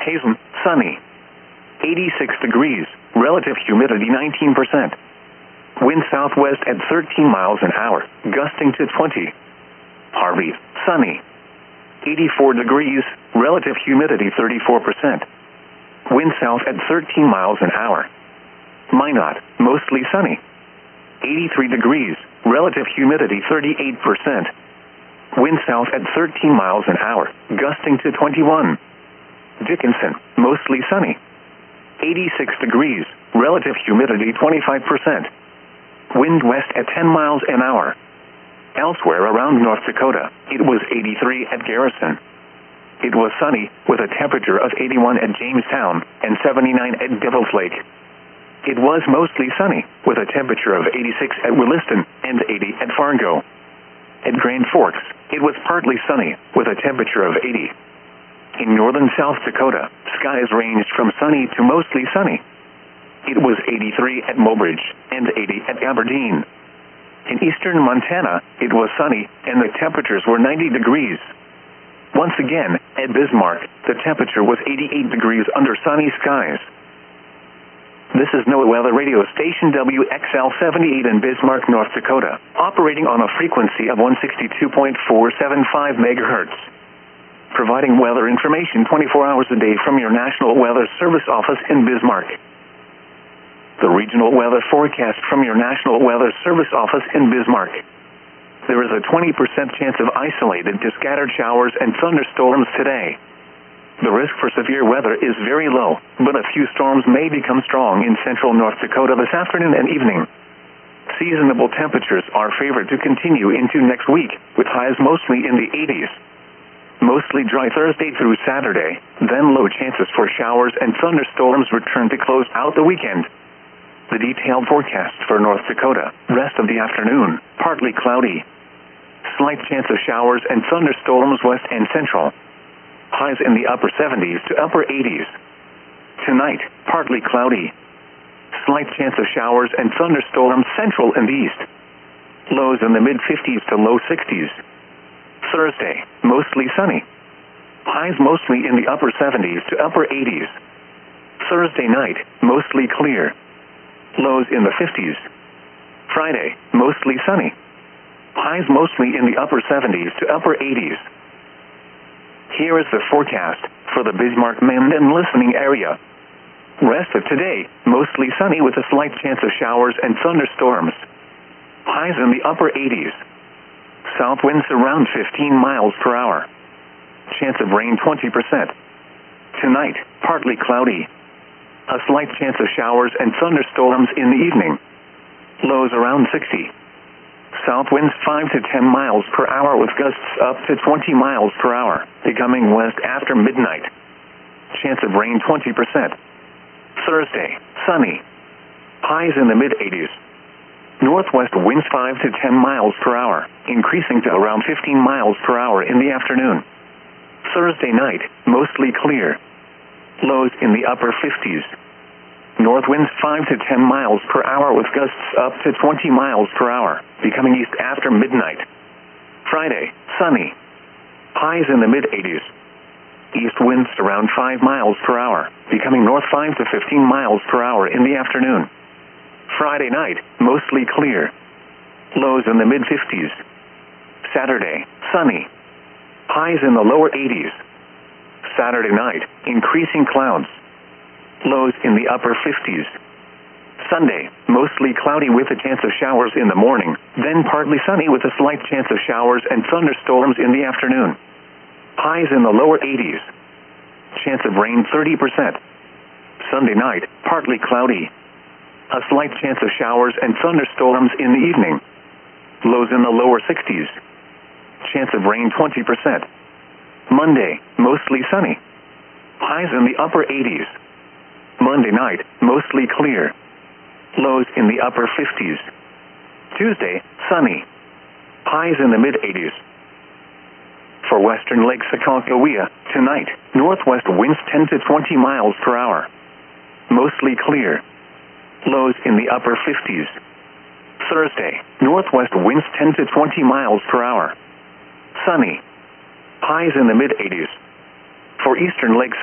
Hazen, sunny. 86 degrees, relative humidity 19%. Wind southwest at 13 miles an hour, gusting to 20. Harvey, sunny. 84 degrees, relative humidity 34%. Wind south at 13 miles an hour. Minot, mostly sunny. 83 degrees, relative humidity 38%. Wind south at 13 miles an hour, gusting to 21. Dickinson, mostly sunny. 86 degrees, relative humidity 25%. Wind west at 10 miles an hour. Elsewhere around North Dakota, it was 83 at Garrison. It was sunny, with a temperature of 81 at Jamestown and 79 at Devil's Lake. It was mostly sunny, with a temperature of 86 at Williston and 80 at Fargo. At Grand Forks, it was partly sunny, with a temperature of 80. In northern South Dakota, skies ranged from sunny to mostly sunny. It was 83 at Mobridge and 80 at Aberdeen. In eastern Montana, it was sunny, and the temperatures were 90 degrees. Once again, at Bismarck, the temperature was 88 degrees under sunny skies. This is NOAA Weather Radio Station WXL-78 in Bismarck, North Dakota, operating on a frequency of 162.475 megahertz. Providing weather information 24 hours a day from your National Weather Service office in Bismarck. The regional weather forecast from your National Weather Service office in Bismarck. There is a 20% chance of isolated to scattered showers and thunderstorms today. The risk for severe weather is very low, but a few storms may become strong in central North Dakota this afternoon and evening. Seasonable temperatures are favored to continue into next week, with highs mostly in the 80s. Mostly dry Thursday through Saturday, then low chances for showers and thunderstorms return to close out the weekend. The detailed forecast for North Dakota, rest of the afternoon, partly cloudy. Slight chance of showers and thunderstorms west and central. Highs in the upper 70s to upper 80s. Tonight, partly cloudy. Slight chance of showers and thunderstorms central and east. Lows in the mid-50s to low 60s. Thursday, mostly sunny. Highs mostly in the upper 70s to upper 80s. Thursday night, mostly clear. Lows in the 50s. Friday, mostly sunny. Highs mostly in the upper 70s to upper 80s. Here is the forecast for the Bismarck-Menden listening area. Rest of today, mostly sunny with a slight chance of showers and thunderstorms. Highs in the upper 80s. South winds around 15 miles per hour. Chance of rain 20%. Tonight, partly cloudy. A slight chance of showers and thunderstorms in the evening. Lows around 60. South winds 5 to 10 miles per hour with gusts up to 20 miles per hour, becoming west after midnight. Chance of rain 20%. Thursday, sunny. Highs in the mid-80s. Northwest winds 5 to 10 miles per hour, increasing to around 15 miles per hour in the afternoon. Thursday night, mostly clear. Lows in the upper 50s. North winds 5 to 10 miles per hour with gusts up to 20 miles per hour, becoming east after midnight. Friday, sunny. Highs in the mid-80s. East winds around 5 miles per hour, becoming north 5 to 15 miles per hour in the afternoon. Friday night, mostly clear. Lows in the mid-50s. Saturday, sunny. Highs in the lower 80s. Saturday night, increasing clouds. Lows in the upper 50s. Sunday, mostly cloudy with a chance of showers in the morning, then partly sunny with a slight chance of showers and thunderstorms in the afternoon. Highs in the lower 80s. Chance of rain 30%. Sunday night, partly cloudy. A slight chance of showers and thunderstorms in the evening. Lows in the lower 60s. Chance of rain 20%. Monday, mostly sunny. Highs in the upper 80s. Monday night, mostly clear. Lows in the upper 50s. Tuesday, sunny. Highs in the mid-80s. For western Lake Aconcagua, tonight, northwest winds 10 to 20 miles per hour. Mostly clear. Lows in the upper 50s. Thursday, northwest winds 10 to 20 miles per hour. Sunny. Highs in the mid-80s. For eastern Lake